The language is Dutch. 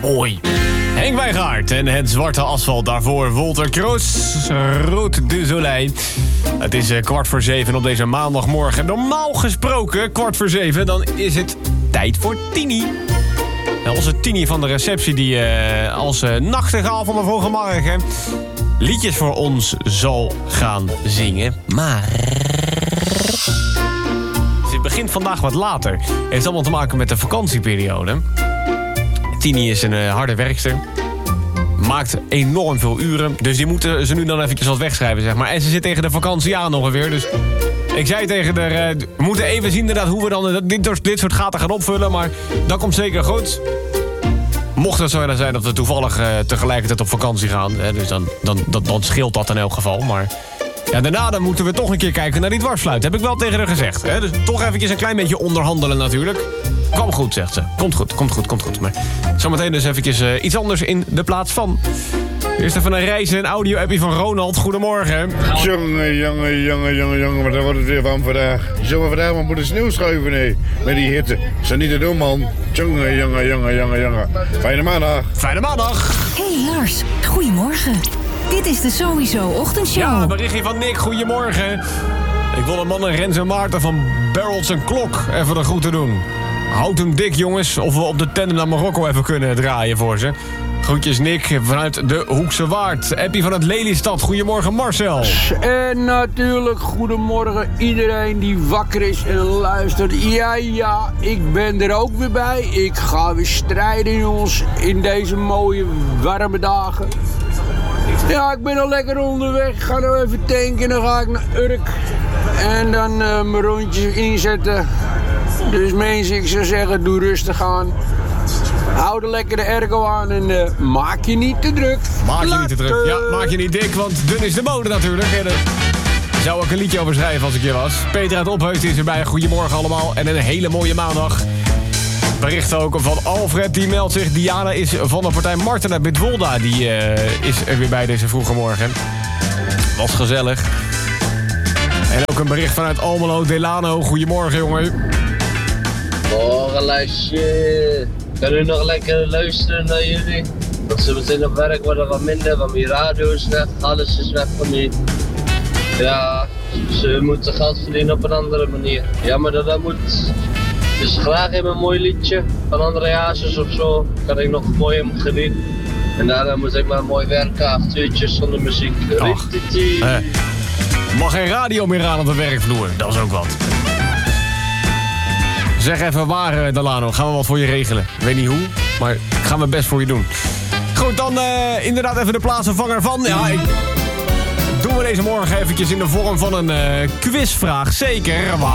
mooi. Henk Wijngaard en het zwarte asfalt. Daarvoor Wolter Kroos, Rood de Soleil. Het is 6:15 op deze maandagmorgen. Normaal gesproken, 6:15, dan is het tijd voor Tini. Onze Tini van de receptie die als nachtegaal van de vroege morgen liedjes voor ons zal gaan zingen. Maar het begint vandaag wat later. Het heeft allemaal te maken met de vakantieperiode. Tini is een harde werkster. Maakt enorm veel uren. Dus die moeten ze nu dan eventjes wat wegschrijven, zeg maar. En ze zit tegen de vakantie aan ongeveer. Dus ik zei tegen haar, we moeten even zien inderdaad hoe we dan dit soort gaten gaan opvullen. Maar dat komt zeker goed. Mocht het zo zijn dat we toevallig tegelijkertijd op vakantie gaan. Hè, dus dan scheelt dat in elk geval. Maar ja, daarna dan moeten we toch een keer kijken naar die dwarsfluit. Heb ik wel tegen haar gezegd. Hè? Dus toch eventjes een klein beetje onderhandelen natuurlijk. Kwam goed, zegt ze. Komt goed. Maar zometeen dus eventjes iets anders in de plaats van. Eerst even een reis en audio-appie van Ronald. Goedemorgen. Jongen, wat wordt het weer van vandaag? Zullen we vandaag maar moeten sneeuw schuiven, nee? Met die hitte. Is dat niet te doen, man? Jongen. Fijne maandag. Fijne maandag. Hey Lars, goedemorgen. Dit is de Sowieso Ochtendshow. Ja, berichtje van Nick. Goedemorgen. Ik wil de mannen Rens en Maarten van Barrels en Klok even de groeten doen. Houd hem dik, jongens. Of we op de tandem naar Marokko even kunnen draaien voor ze. Groetjes Nick vanuit de Hoekse Waard. Appie vanuit Lelystad. Goedemorgen Marcel. En natuurlijk goedemorgen iedereen die wakker is en luistert. Ja, ik ben er ook weer bij. Ik ga weer strijden, jongens, in deze mooie warme dagen. Ja, ik ben al lekker onderweg. Ik ga nou even tanken en dan ga ik naar Urk. En dan mijn rondjes inzetten. Dus mensen, ik zou zeggen, doe rustig aan. Hou er lekker de airco aan en maak je niet te druk. Maak je niet te druk. Ja, maak je niet dik, want dun is de mode natuurlijk. En daar zou ik een liedje over schrijven als ik hier was. Peter uit Opheusd is erbij. Goedemorgen allemaal en een hele mooie maandag. Bericht ook van Alfred, die meldt zich. Diana is van de partij Marten uit Midwolda. Die is er weer bij deze vroege morgen. Was gezellig. En ook een bericht vanuit Almelo, Delano. Goedemorgen, jongen. Morgen, lijstje. Kan u nog lekker luisteren naar jullie? Want ze meteen op werk worden wat minder, want die radio is weg, alles is weg van die. Ja, ze moeten geld verdienen op een andere manier. Jammer dat dat moet. Dus graag even een mooi liedje van André Hazes of zo. Kan ik nog mooi hem genieten. En daarna moet ik maar mooi werken, 8 uurtjes zonder muziek. Mag geen radio meer aan op de werkvloer, dat is ook wat. Zeg even waar, Delano. Gaan we wat voor je regelen. Ik weet niet hoe, maar ik ga mijn best voor je doen. Goed, dan inderdaad even de plaatsvervanger van. Ja, doen we deze morgen eventjes in de vorm van een quizvraag. Zeker, want